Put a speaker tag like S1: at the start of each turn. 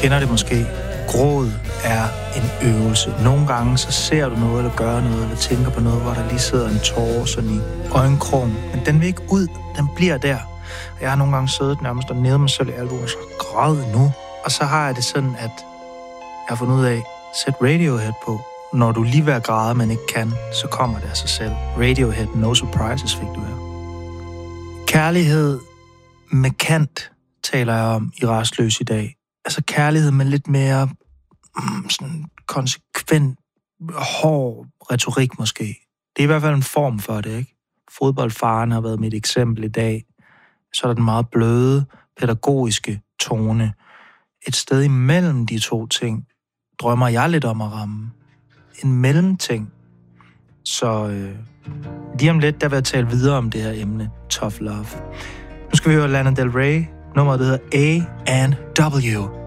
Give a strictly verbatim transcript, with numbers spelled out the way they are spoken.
S1: kender det måske. Gråd er en øvelse. Nogle gange så ser du noget, eller gør noget, eller tænker på noget, hvor der lige sidder en tårer sådan i øjenkrogen. Men den vil ikke ud. Den bliver der. Og jeg har nogle gange siddet nærmest og nede mig selv i albuen og så græd nu. Og så har jeg det sådan, at jeg har fundet ud af, sæt Radiohead på. Når du lige ved at græde, men ikke kan, så kommer det af sig selv. Radiohead, No Surprises fik du her. Kærlighed med kant taler jeg om i Rastløs i dag. Altså kærlighed med lidt mere mm, sådan konsekvent, hård retorik måske. Det er i hvert fald en form for det, ikke? Fodboldfaren har været mit eksempel i dag. Så er der den meget bløde, pædagogiske tone. Et sted imellem de to ting drømmer jeg lidt om at ramme. En mellemting. Så øh, lige om lidt, der vil jeg tale videre om det her emne, Tough Love. Nu skal vi høre Lana Del Rey. Nummeret, der hedder A and W.